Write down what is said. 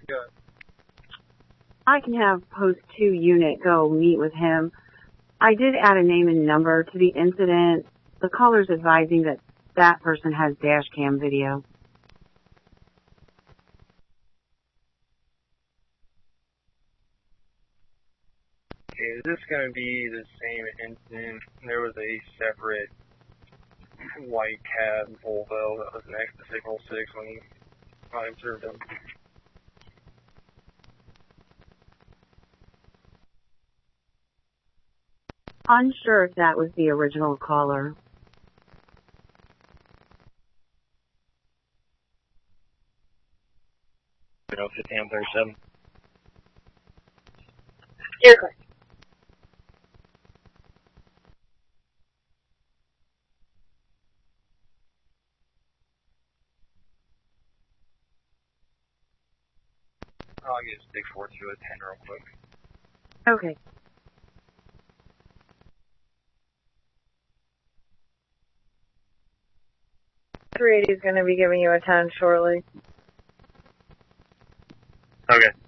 Good. I can have post 2 unit go meet with him. I did add a name and number to the incident. The caller's advising that that person has dash cam video. Okay, is this going to be the same incident? There was a separate white cab Volvo that was next to Signal 6 when I observed him. Unsure if that was the original caller. No, 1537. You're correct. I'll get stick 4 to a 10 real quick. Okay. .380 is going to be giving you a 10 shortly. Okay.